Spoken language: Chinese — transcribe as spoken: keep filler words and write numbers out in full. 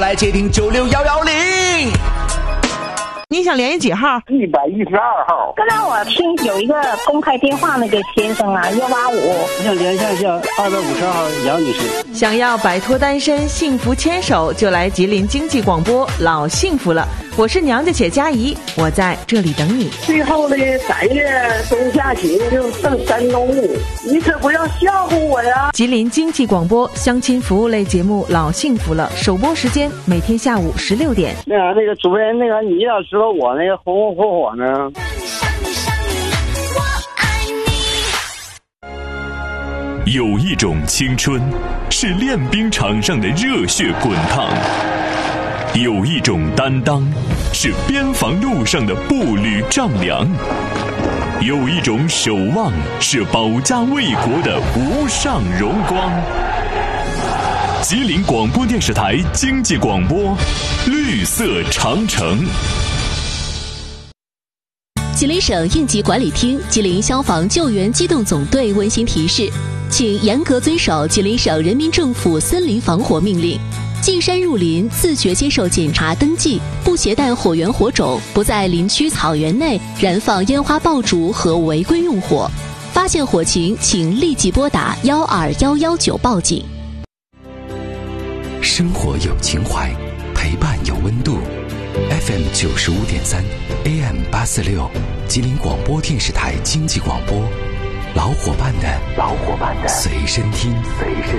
来接听九六幺幺零。 你想联系几号？ 一百一十二号。 刚才我听有一个公开电话那个先生啊，幺八五。 我想连线一下二百五十二号杨女士。 想要摆脱单身，幸福牵手，就来吉林经济广播，老幸福了。我是娘家且佳怡，我在这里等你。 最后的三月中下旬就剩山东五，你可不要笑话我呀！ 吉林经济广播相亲服务类节目《老幸福了》首播时间每天下午十六点。 那个那个主持人，那个你要知道我那个红红火火呢。 有一种青春是练兵场上的热血滚烫，有一种担当是边防路上的步履丈量，有一种守望是保家卫国的无上荣光。吉林广播电视台经济广播，绿色长城。 吉林省应急管理厅、吉林消防救援机动总队温馨提示，请严格遵守吉林省人民政府森林防火命令。进山入林，自觉接受检查登记，不携带火源火种，不在林区草原内燃放烟花爆竹和违规用火。发现火情，请立即拨打幺二幺幺九报警。 生活有情怀，陪伴有温度。F M 九十五点三 ，A M 八四六，吉林广播电视台经济广播，老伙伴的老伙伴的随身听，随身